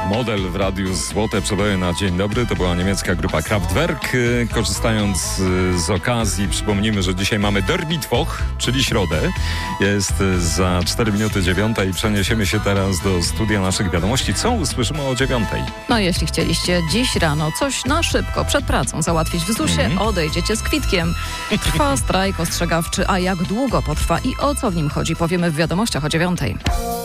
Model w radiu Złote Przeboje na dzień dobry. To była niemiecka grupa Kraftwerk. Korzystając z okazji, przypomnimy, że dzisiaj mamy Der Mittwoch, czyli środę. Jest za 4 minuty 9 i przeniesiemy się teraz do studia naszych wiadomości. Co usłyszymy o 9? No jeśli chcieliście dziś rano coś na szybko przed pracą załatwić w ZUS-ie, odejdziecie z kwitkiem. Trwa strajk ostrzegawczy, a jak długo potrwa i o co w nim chodzi, powiemy w wiadomościach o 9.